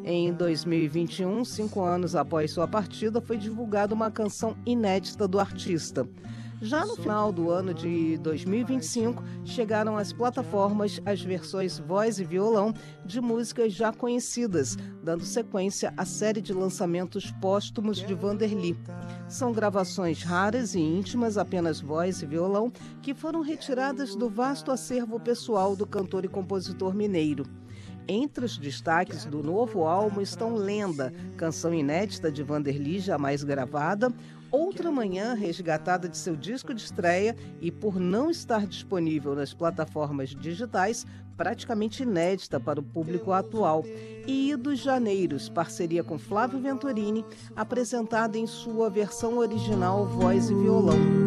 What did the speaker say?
Em 2021, 5 anos após sua partida, foi divulgada uma canção inédita do artista. Já no final do ano de 2025, chegaram às plataformas as versões voz e violão de músicas já conhecidas, dando sequência à série de lançamentos póstumos de Vanderly. São gravações raras e íntimas, apenas voz e violão, que foram retiradas do vasto acervo pessoal do cantor e compositor mineiro. Entre os destaques do novo álbum estão Lenda, canção inédita de Vanderly, jamais gravada, Outra Manhã, resgatada de seu disco de estreia e, por não estar disponível nas plataformas digitais, praticamente inédita para o público atual, e Idos Janeiros, parceria com Flávio Venturini, apresentada em sua versão original voz e violão.